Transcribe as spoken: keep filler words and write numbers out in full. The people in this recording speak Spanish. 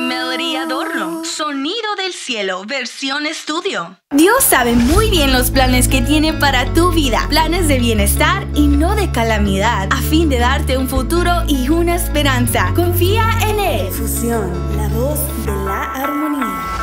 Melody Adorno. Sonido del cielo, versión estudio. Dios sabe muy bien los planes que tiene para tu vida. Planes de bienestar y no de calamidad, a fin de darte un futuro y una esperanza. Confía en Él. Fusión, la voz de la armonía.